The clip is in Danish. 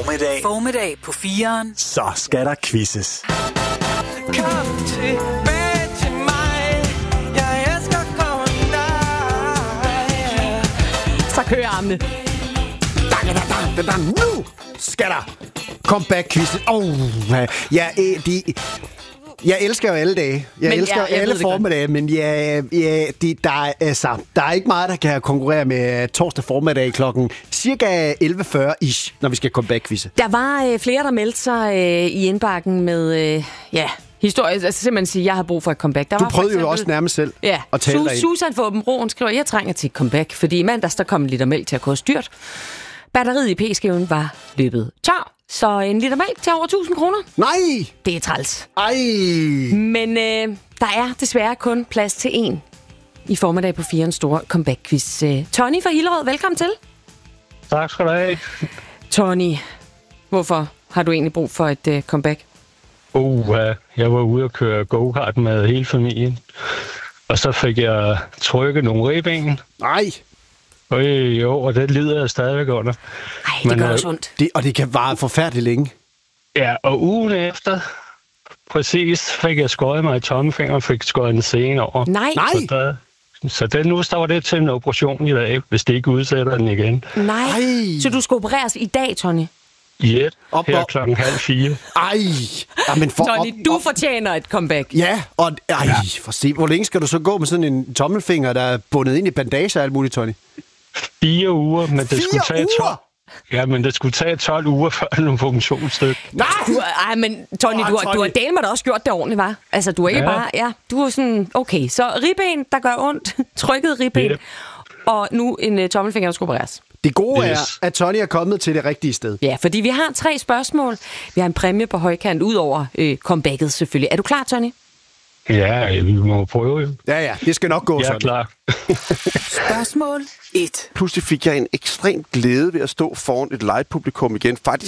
Formiddag på 4'eren. Så skal der quizzes. Kom tilbage til mig. Jeg elsker kun dig. Så kører armene. Nu skal der comeback-quiz. Jeg elsker jo alle dage. Jeg elsker alle formiddage, men der er ikke meget, der kan konkurrere med torsdag formiddag klokken cirka 11:40-ish, når vi skal comeback-quizze. Der var flere, der meldte sig i indbakken med historie. Altså simpelthen sige, jeg har brug for et comeback. Du prøvede jo også nærmest selv at tale dig ind. Susan fra Åben Broen skriver, jeg trænger til et comeback, fordi i mandags der kom en liter mælk til at koste dyrt. Batteriet i p-skiven var løbet tør, så en liter mælk til over 1.000 kroner. Nej! Det er træls. Ej! Men der er desværre kun plads til én i formiddag på 4'ens store comeback-quiz. Tony fra Hillerød, velkommen til. Tak skal du have. Tony, hvorfor har du egentlig brug for et comeback? Jeg var ude og køre go-kart med hele familien, og så fik jeg trykket nogle ribben. Nej! Og det lider jeg stadigvæk under. Ej, det gør også ondt. Det kan vare forfærdeligt længe. Ja, og ugen efter, præcis, fik jeg skåret mig i tommelfingeren og fik skåret en sene over. Nej! Så nu står det til en operation i dag, hvis det ikke udsætter den igen. Nej. Så du skal opereres i dag, Tony? Ja, her klokken 3:30. Ej! Jamen Tony, du fortjener et comeback. Ja, og for se, hvor længe skal du så gå med sådan en tommelfinger, der er bundet ind i bandager og alt muligt, Tony? 4 uger, men det skulle tage 12. Ja, men det skulle tage 12 uger før nogle funktionsstykke. Nej! Men Tony, du har delt mig da også gjort det ordentligt, hva'? Altså, du er ikke bare... Ja, du er sådan... Okay, så ribben, der gør ondt. Trykket ribben. Og nu en tommelfinger, der skal opereres. Det gode er, at Tony er kommet til det rigtige sted. Ja, fordi vi har 3 spørgsmål. Vi har en præmie på højkant, ud over comebacket selvfølgelig. Er du klar, Tony? Ja, vi må prøve jo. Ja, det skal nok gå sådan. Jeg er klar. Spørgsmål 1. Pludselig fik jeg en ekstrem glæde ved at stå foran et live-publikum igen. Faktisk